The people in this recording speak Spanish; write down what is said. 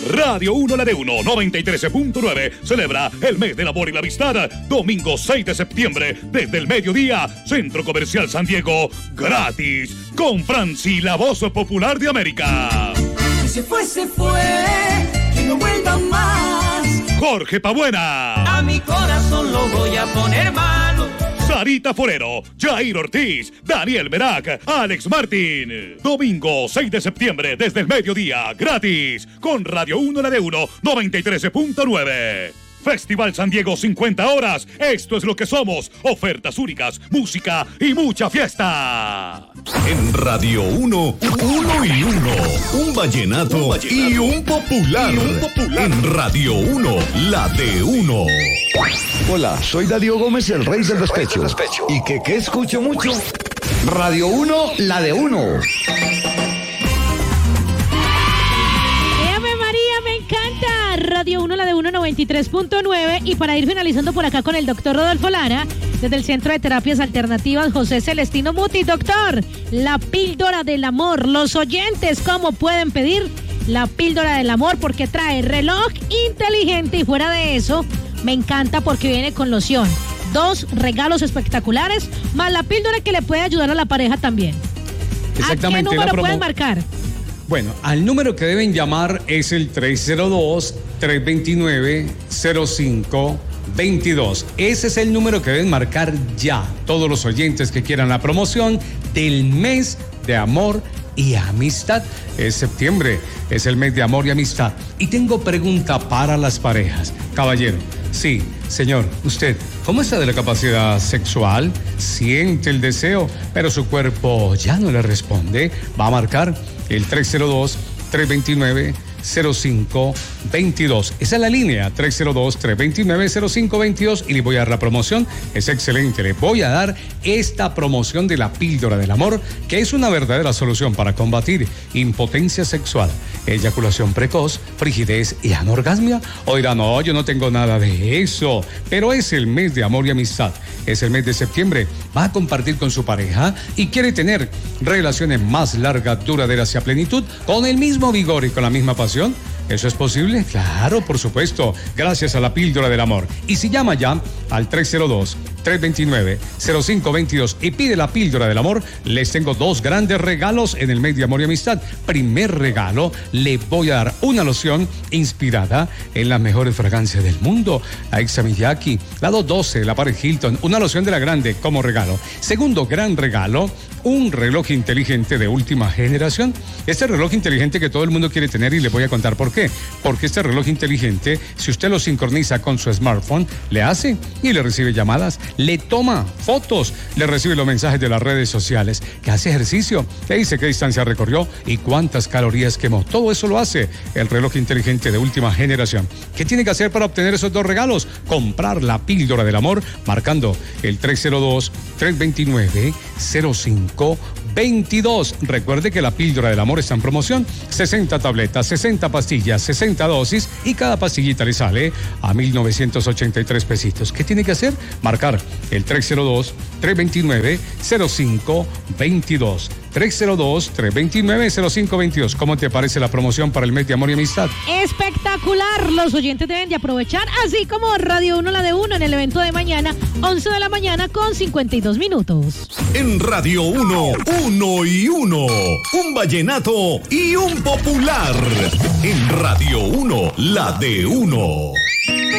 Radio 1 La de 1 93.9 celebra el mes del amor y la amistad. Domingo 6 de septiembre, desde el mediodía, Centro Comercial San Diego, gratis, con Franci, la voz popular de América. Si se fue, que no vuelva más. Jorge Pabuena. A mi corazón lo voy a poner malo. Sarita Forero, Jair Ortiz, Daniel Merak, Alex Martín. Domingo 6 de septiembre, desde el mediodía, gratis, con Radio 1 La de 1 93.9. Festival San Diego 50 horas. Esto es lo que somos. Ofertas únicas, música y mucha fiesta. En Radio 1, uno y uno. Un vallenato y un popular. En Radio 1, La de 1. Hola, soy Darío Gómez, el rey del despecho. ¿Y qué escucho mucho? Radio 1, La de 1. Radio 1, La de 1, 93.9. Y para ir finalizando por acá con el doctor Rodolfo Lara, desde el Centro de Terapias Alternativas José Celestino Muti. Doctor, la píldora del amor. Los oyentes, ¿cómo pueden pedir la píldora del amor? Porque trae reloj inteligente y fuera de eso, me encanta porque viene con loción. 2 regalos espectaculares, más la píldora que le puede ayudar a la pareja también. Exactamente. ¿A qué número pueden marcar? Bueno, al número que deben llamar es el 302-329-0522. Ese es el número que deben marcar ya todos los oyentes que quieran la promoción del mes de amor y amistad. Es septiembre, es el mes de amor y amistad. Y tengo pregunta para las parejas. Caballero, sí, señor, usted, ¿cómo está de la capacidad sexual? Siente el deseo, pero su cuerpo ya no le responde. Va a marcar el 302-329-0522. Esa es la línea, 302-329-0522, y le voy a dar la promoción. Es excelente, le voy a dar esta promoción de la píldora del amor, que es una verdadera solución para combatir impotencia sexual, eyaculación precoz, frigidez y anorgasmia. O dirá, no, yo no tengo nada de eso, pero es el mes de amor y amistad. Es el mes de septiembre, va a compartir con su pareja y quiere tener relaciones más largas, duraderas y a plenitud, con el mismo vigor y con la misma pasión. ¿Eso es posible? Claro, por supuesto, gracias a la píldora del amor. Y si llama ya al 302-329-0522 y pide la píldora del amor, les tengo 2 grandes regalos en el mes de amor y amistad. Primer regalo, le voy a dar una loción inspirada en las mejores fragancias del mundo, la Exa Miyaki, la 212, la Paris Hilton, una loción de la grande como regalo. Segundo gran regalo, un reloj inteligente de última generación. Este reloj inteligente que todo el mundo quiere tener, y le voy a contar por qué. Porque este reloj inteligente, si usted lo sincroniza con su smartphone, le hace y le recibe llamadas, le toma fotos, le recibe los mensajes de las redes sociales, que hace ejercicio, que dice qué distancia recorrió y cuántas calorías quemó. Todo eso lo hace el reloj inteligente de última generación. ¿Qué tiene que hacer para obtener esos 2 regalos? Comprar la píldora del amor marcando el 302-329-0522. Recuerde que la píldora del amor está en promoción. 60 tabletas, 60 pastillas, 60 dosis, y cada pastillita le sale a 1,983 pesitos. ¿Qué tiene que hacer? Marcar el 302-329-0522. 302-329-0522. ¿Cómo te parece la promoción para el mes de amor y amistad? Espectacular. Los oyentes deben de aprovechar, así como Radio 1, La de 1, en el evento de mañana, 11 de la mañana con 52 minutos. En Radio 1, uno y uno. Un vallenato y un popular. En Radio 1, La de 1.